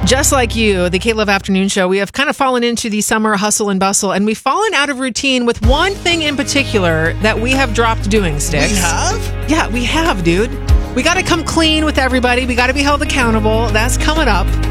Just like you, the Kate Love Afternoon Show, we have kind of fallen into the summer hustle and bustle, and we've fallen out of routine with one thing in particular that we have dropped doing, Sticks. We have? Yeah, we have, dude. We got to come clean with everybody. We got to be held accountable. That's coming up.